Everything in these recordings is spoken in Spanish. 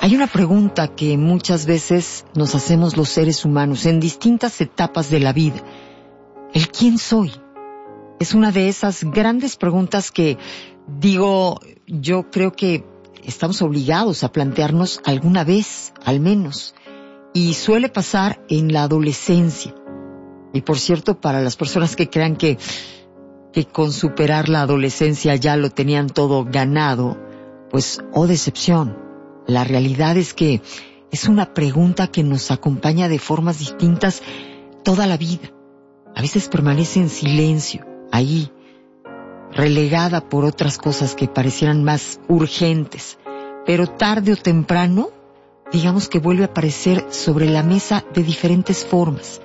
Hay una pregunta que muchas veces nos hacemos los seres humanos en distintas etapas de la vida. ¿El quién soy? Es una de esas grandes preguntas que, yo creo que estamos obligados a plantearnos alguna vez, al menos. Y suele pasar en la adolescencia. Y por cierto, para las personas que crean que con superar la adolescencia ya lo tenían todo ganado, pues, decepción. La realidad es que es una pregunta que nos acompaña de formas distintas toda la vida. A veces permanece en silencio, ahí, relegada por otras cosas que parecieran más urgentes. Pero tarde o temprano, digamos que vuelve a aparecer sobre la mesa de diferentes formas.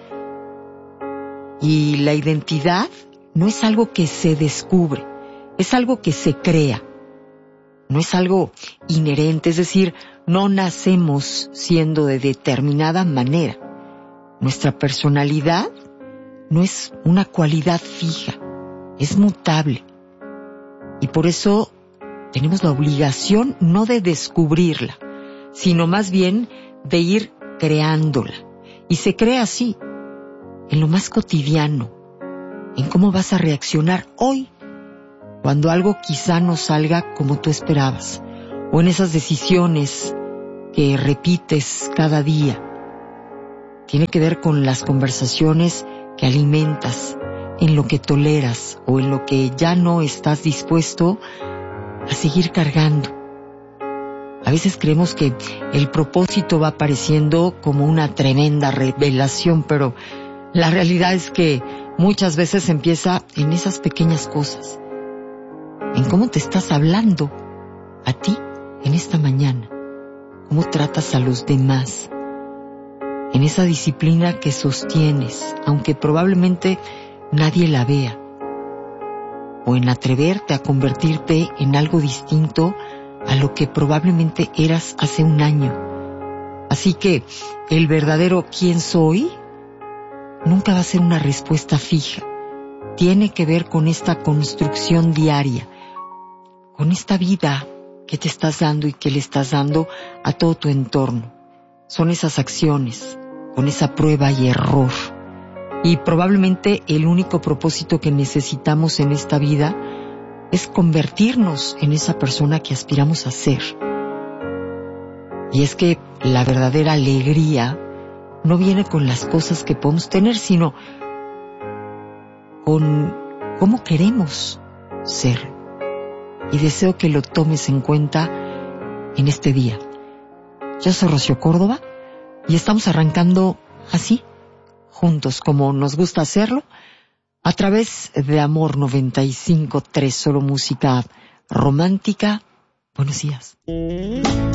Y la identidad no es algo que se descubre, es algo que se crea. No es algo inherente, es decir, no nacemos siendo de determinada manera. Nuestra personalidad no es una cualidad fija, es mutable. Y por eso tenemos la obligación no de descubrirla, sino más bien de ir creándola. Y se crea así, en lo más cotidiano, en cómo vas a reaccionar hoy, cuando algo quizá no salga como tú esperabas, o en esas decisiones que repites cada día. Tiene que ver con las conversaciones que alimentas, en lo que toleras o en lo que ya no estás dispuesto a seguir cargando. A veces creemos que el propósito va apareciendo como una tremenda revelación, pero la realidad es que muchas veces empieza en esas pequeñas cosas. En cómo te estás hablando a ti en esta mañana, cómo tratas a los demás, en esa disciplina que sostienes, aunque probablemente nadie la vea, o en atreverte a convertirte en algo distinto a lo que probablemente eras hace un año. Así que el verdadero quién soy nunca va a ser una respuesta fija. Tiene que ver con esta construcción diaria, con esta vida que te estás dando y que le estás dando a todo tu entorno. Son esas acciones, con esa prueba y error. Y probablemente el único propósito que necesitamos en esta vida es convertirnos en esa persona que aspiramos a ser. Y es que la verdadera alegría no viene con las cosas que podemos tener, sino con cómo queremos ser. Y deseo que lo tomes en cuenta en este día. Yo soy Rocío Córdoba y estamos arrancando así, juntos, como nos gusta hacerlo, a través de Amor 95.3, solo música romántica. Buenos días.